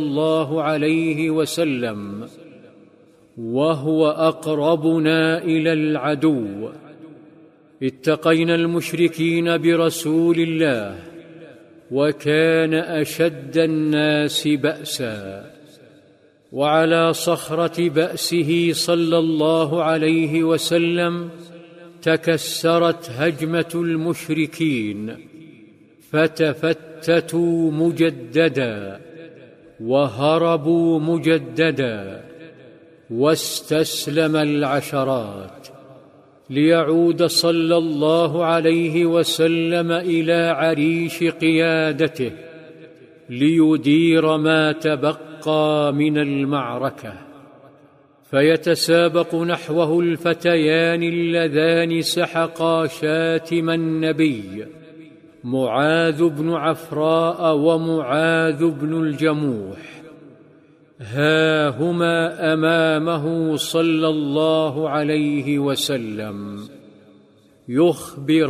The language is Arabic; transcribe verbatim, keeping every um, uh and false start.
الله عليه وسلم، وهو أقربنا إلى العدو. اتقينا المشركين برسول الله، وكان أشد الناس بأسا. وعلى صخرة بأسه صلى الله عليه وسلم تكسرت هجمة المشركين، فتفتتوا مجددا وهربوا مجددا، واستسلم العشرات، ليعود صلى الله عليه وسلم إلى عريش قيادته ليدير ما تبقى من المعركة. فيتسابق نحوه الفتيان اللذان سحقا شاتم النبي، معاذ بن عفراء ومعاذ بن الجموح، ها هما أمامه صلى الله عليه وسلم يخبر